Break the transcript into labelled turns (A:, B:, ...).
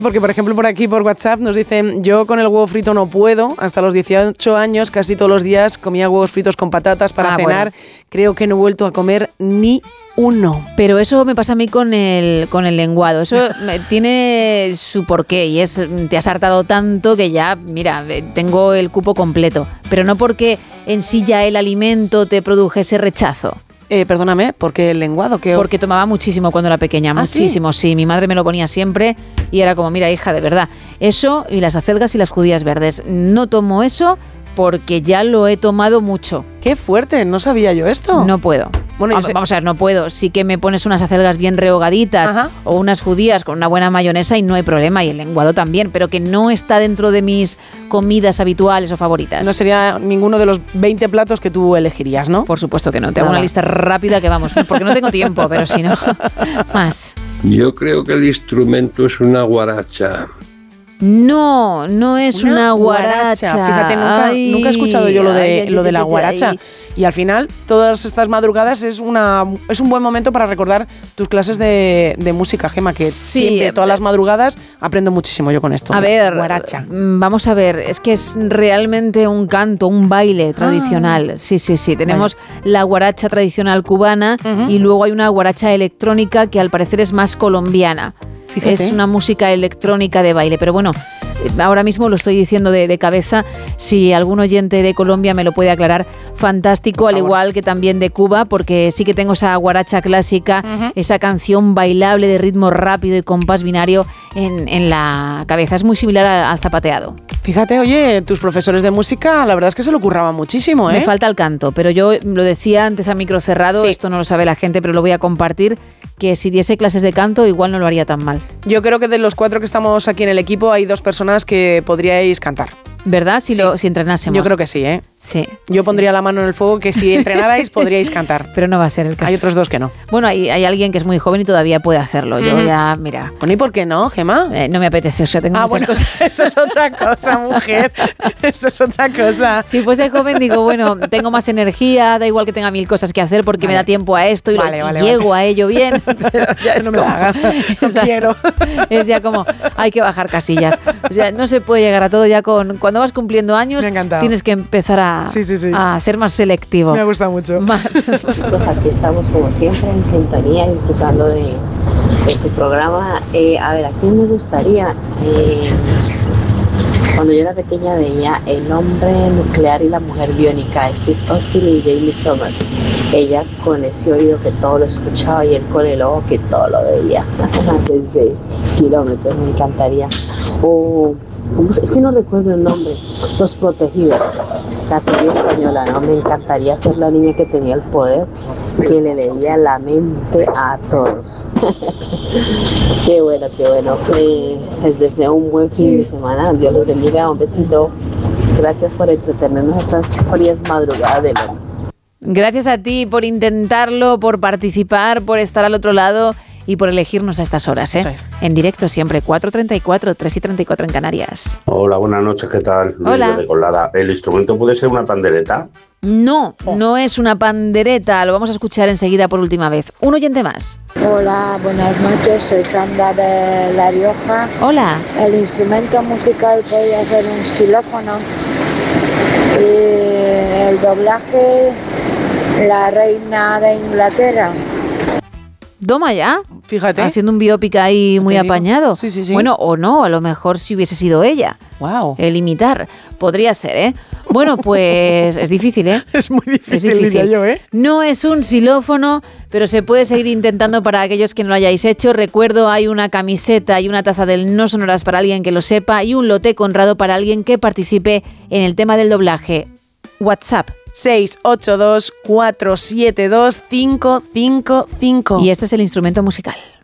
A: Porque, por ejemplo, por aquí, por WhatsApp, nos dicen, yo con el huevo frito no puedo. Hasta los 18 años, casi todos los días, comía huevos fritos con patatas para cenar. Bueno. Creo que no he vuelto a comer ni uno.
B: Pero eso me pasa a mí con el lenguado. Eso tiene su porqué y te has hartado tanto que ya, mira, tengo el cupo completo. Pero no porque en sí ya el alimento te produjese rechazo.
A: Perdóname, ¿por qué el lenguado?
B: Porque tomaba muchísimo cuando era pequeña, muchísimo, ¿sí? Mi madre me lo ponía siempre y era como, mira, hija, de verdad, eso y las acelgas y las judías verdes. No tomo eso porque ya lo he tomado mucho.
A: ¡Qué fuerte! No sabía yo esto.
B: No puedo. Bueno, vamos a ver, no puedo. Sí que me pones unas acelgas bien rehogaditas o unas judías con una buena mayonesa y no hay problema. Y el lenguado también, pero que no está dentro de mis comidas habituales o favoritas.
A: No sería ninguno de los 20 platos que tú elegirías, ¿no?
B: Por supuesto que no. Te hago una lista rápida que vamos, porque no tengo tiempo, pero si no, más.
C: Yo creo que el instrumento es una guaracha.
B: No es una guaracha.
A: Fíjate, nunca he escuchado yo lo de la guaracha. Y al final, todas estas madrugadas es un buen momento para recordar tus clases de música, Gemma, que siempre, todas las madrugadas, aprendo muchísimo yo con esto.
B: A ver, guaracha. Vamos a ver, es que es realmente un canto, un baile tradicional. Sí. Tenemos la guaracha tradicional cubana y luego hay una guaracha electrónica que al parecer es más colombiana. Fíjate. Es una música electrónica de baile, pero bueno, ahora mismo lo estoy diciendo de cabeza. Si algún oyente de Colombia me lo puede aclarar, fantástico, al igual que también de Cuba, porque sí que tengo esa guaracha clásica, esa canción bailable de ritmo rápido y compás binario en la cabeza. Es muy similar al zapateado.
A: Fíjate, oye, tus profesores de música, la verdad es que se lo curraban muchísimo, ¿eh?
B: Me falta el canto, pero yo lo decía antes a micro cerrado, esto no lo sabe la gente, pero lo voy a compartir, que si diese clases de canto igual no lo haría tan mal.
A: Yo creo que de los 4 que estamos aquí en el equipo hay 2 personas que podríais cantar.
B: ¿Verdad? Si entrenásemos.
A: Yo creo que sí, ¿eh?
B: Sí.
A: Yo pondría la mano en el fuego que si entrenarais podríais cantar.
B: Pero no va a ser el caso.
A: Hay otros 2 que no.
B: Bueno, hay alguien que es muy joven y todavía puede hacerlo. Yo ya, mira.
A: Bueno, ¿y por qué no, Gemma?
B: No me apetece, o sea, tengo muchas cosas.
A: Eso es otra cosa, mujer. Eso es otra cosa.
B: Si fuese joven digo, bueno, tengo más energía, da igual que tenga 1000 cosas que hacer porque me da tiempo a esto y llego a ello bien. Pero ya es
A: no me da ganas, no quiero.
B: Es ya como, hay que bajar casillas. O sea, no se puede llegar a todo ya cuando vas cumpliendo años, tienes que empezar a ser más selectivo.
A: Me gusta mucho.
B: Más.
D: Pues aquí estamos como siempre en sintonía, disfrutando de su programa. A ver, ¿a quién me gustaría? Cuando yo era pequeña veía El hombre nuclear y la mujer biónica, Steve Austin y Jamie Summers. Ella con ese oído que todo lo escuchaba y él con el ojo que todo lo veía desde kilómetros. Me encantaría. Es que no recuerdo el nombre. Los Protegidos, la serie española, ¿no? Me encantaría ser la niña que tenía el poder, que le leía la mente a todos. Qué bueno. Les deseo un buen fin de semana. Dios los bendiga. Un besito. Gracias por entretenernos estas frías madrugadas de lunes.
B: Gracias a ti por intentarlo, por participar, por estar al otro lado y por elegirnos a estas horas, ¿eh? Eso es. En directo siempre, 4:34, 3:34 en Canarias.
E: Hola, buenas noches, ¿qué tal?
B: Hola.
E: De Colada. ¿El instrumento puede ser una pandereta?
B: No es una pandereta, lo vamos a escuchar enseguida por última vez. Un oyente más.
F: Hola, buenas noches, soy Sandra de La Rioja.
B: Hola.
F: El instrumento musical podría ser un xilófono. Y el doblaje, La Reina de Inglaterra.
B: Toma ya.
A: Fíjate.
B: Haciendo un biopic ahí muy apañado.
A: Sí.
B: Bueno, o no, a lo mejor si hubiese sido ella.
A: Wow.
B: El imitar. Podría ser, ¿eh? Bueno, pues es difícil, ¿eh?
A: Es muy difícil, diría yo, ¿eh?
B: No es un xilófono, pero se puede seguir intentando para aquellos que no lo hayáis hecho. Recuerdo, hay una camiseta y una taza del No Sonoras para alguien que lo sepa y un lote Conrado para alguien que participe en el tema del doblaje. WhatsApp.
A: 682 472 555.
B: Y este es el instrumento musical.